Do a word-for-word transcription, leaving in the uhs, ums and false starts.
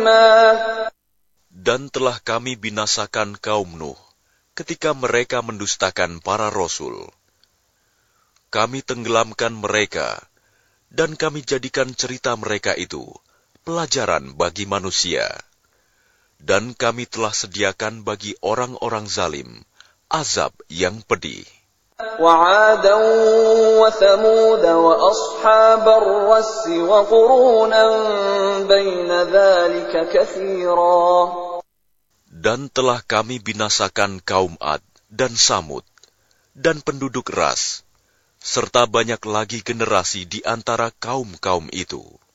Dan telah kami binasakan kaum Nuh ketika mereka mendustakan para rasul. Kami tenggelamkan mereka, dan kami jadikan cerita mereka itu pelajaran bagi manusia. Dan kami telah sediakan bagi orang-orang zalim azab yang pedih. وعادا وثمود وأصحاب الرس وقرونا بين ذلك كثيرا. Dan telah kami binasakan kaum Ad dan Samud dan penduduk Ras, serta banyak lagi generasi di antara kaum-kaum itu.